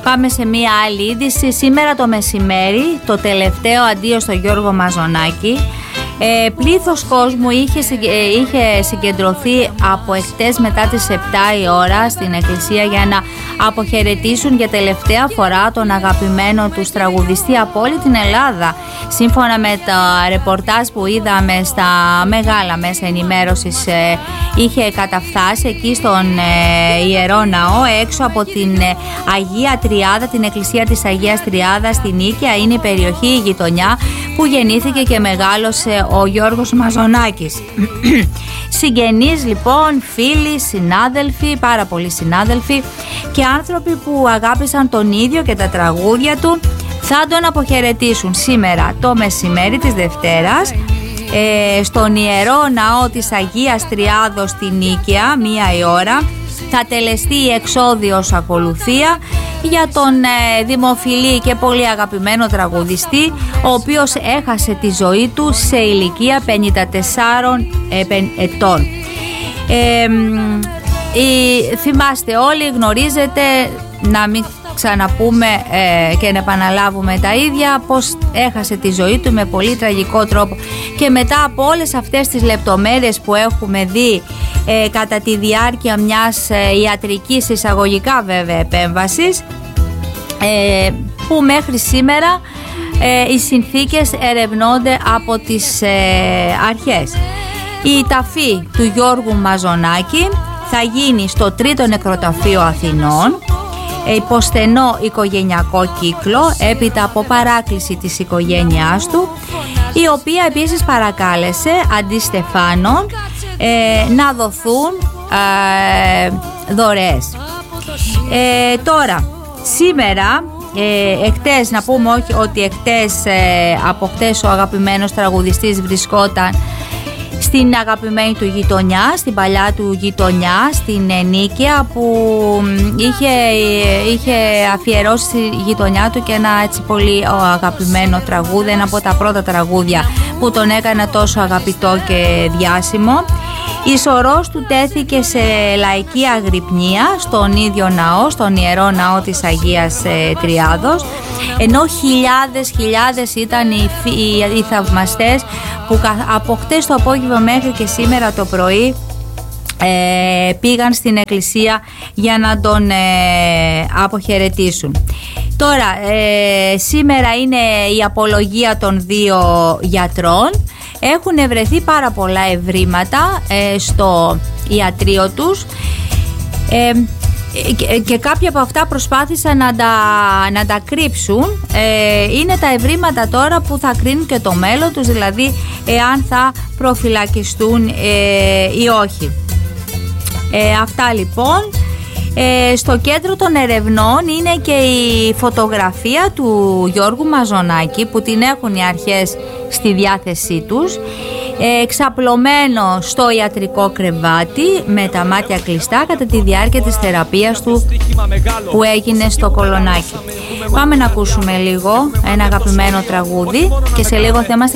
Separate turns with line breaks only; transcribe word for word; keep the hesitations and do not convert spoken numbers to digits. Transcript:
Πάμε σε μία άλλη είδηση. Σήμερα το μεσημέρι, το τελευταίο αντίο στο Γιώργο Μαζονάκη. Ε, πλήθος κόσμου είχε, είχε συγκεντρωθεί από εχτες μετά τις επτά η ώρα στην εκκλησία για να αποχαιρετήσουν για τελευταία φορά τον αγαπημένο τους τραγουδιστή από όλη την Ελλάδα. Σύμφωνα με τα ρεπορτάζ που είδαμε στα μεγάλα μέσα ενημέρωσης, ε, είχε καταφτάσει εκεί στον ε, Ιερό Ναό, έξω από την ε, Αγία Τριάδα, την εκκλησία της Αγίας Τριάδας στην Νίκαια. Είναι η περιοχή, η γειτονιά που γεννήθηκε και μεγάλωσε ο Γιώργος Μαζονάκης. Συγγενείς λοιπόν, φίλοι, συνάδελφοι, πάρα πολλοί συνάδελφοι και άνθρωποι που αγάπησαν τον ίδιο και τα τραγούδια του θα τον αποχαιρετήσουν σήμερα το μεσημέρι της Δευτέρας ε, στον Ιερό Ναό της Αγίας Τριάδος στη Νίκαια, μία η ώρα. Θα τελεστεί η εξώδιος ακολουθία για τον ε, δημοφιλή και πολύ αγαπημένο τραγουδιστή, ο οποίος έχασε τη ζωή του σε ηλικία πενήντα τεσσάρων ετών. Ε, ε, θυμάστε όλοι, γνωρίζετε, να μην ξαναπούμε ε, και να επαναλάβουμε τα ίδια, πως έχασε τη ζωή του με πολύ τραγικό τρόπο. Και μετά από όλες αυτές τις λεπτομέρειες που έχουμε δει ε, κατά τη διάρκεια μιας ε, ιατρικής, εισαγωγικά βέβαια, επέμβασης, ε, που μέχρι σήμερα ε, οι συνθήκες ερευνώνται από τις ε, αρχές. Η ταφή του Γιώργου Μαζονάκη θα γίνει στο τρίτο νεκροταφείο Αθηνών, υποστενό οικογενειακό κύκλο, έπειτα από παράκληση της οικογένειάς του, η οποία επίσης παρακάλεσε αντί στεφάνων ε, να δοθούν ε, δωρεές. Ε, τώρα, σήμερα, ε, εχτες, να πούμε όχι, ότι εχτες, ε, από χτες ο αγαπημένος τραγουδιστής βρισκόταν στην αγαπημένη του γειτονιά, στην παλιά του γειτονιά, στην Νίκαια, που είχε, είχε αφιερώσει στη γειτονιά του και ένα έτσι πολύ αγαπημένο τραγούδι, ένα από τα πρώτα τραγούδια που τον έκανε τόσο αγαπητό και διάσημο. Η σωρός του τέθηκε σε λαϊκή αγρυπνία στον ίδιο ναό, στον Ιερό Ναό της Αγίας ε, Τριάδος, ενώ χιλιάδες χιλιάδες ήταν οι, οι, οι θαυμαστές που από χτες το απόγευμα μέχρι και σήμερα το πρωί ε, πήγαν στην εκκλησία για να τον ε, αποχαιρετήσουν. Τώρα, ε, σήμερα είναι η απολογία των δύο γιατρών. Έχουν βρεθεί πάρα πολλά ευρήματα ε, στο ιατρείο τους ε, και, και κάποια από αυτά προσπάθησαν να τα, να τα κρύψουν. Ε, είναι τα ευρήματα τώρα που θα κρίνουν και το μέλλον τους, δηλαδή εάν θα προφυλακιστούν ε, ή όχι. Ε, αυτά λοιπόν. Ε, στο κέντρο των ερευνών είναι και η φωτογραφία του Γιώργου Μαζονάκη που την έχουν οι αρχές στη διάθεσή τους, ε, εξαπλωμένο στο ιατρικό κρεβάτι με τα μάτια κλειστά κατά τη διάρκεια της θεραπείας του που έγινε στο Κολονάκι. Πάμε να ακούσουμε λίγο ένα αγαπημένο τραγούδι και σε λίγο θέμα